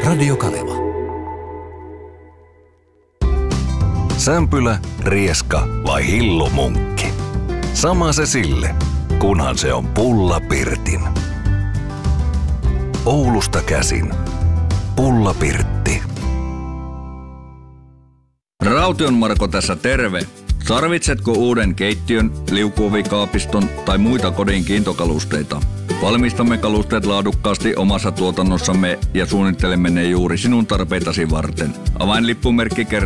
Radio Kaleva. Sämpylä, rieska vai hillomunkki? Sama se sille, kunhan se on Pulla Pirtin. Oulusta käsin. Pulla Pirtti. Raution Marko tässä terve. Tarvitsetko uuden keittiön, liukuovikaapiston tai muita kodin kiintokalusteita? Valmistamme kalusteet laadukkaasti omassa tuotannossamme ja suunnittelemme ne juuri sinun tarpeitasi varten. Avainlippumerkki kertoo